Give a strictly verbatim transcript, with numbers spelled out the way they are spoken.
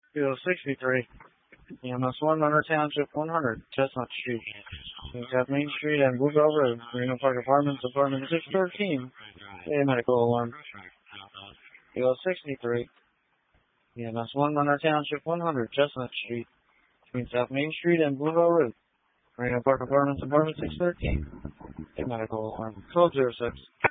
Kilo sixty-three. E M S one, Monroe Township, one hundred, Chestnut Street. South Main Street and Bluebell Road. Reno Park Apartments, Apartment six thirteen. A medical alarm. Kilo sixty-three. E M S one, Monroe Township, one hundred, Chestnut Street. Between South Main Street and Bluebell Road. Reno Park Apartments, Apartment six thirteen. A medical alarm. twelve oh six.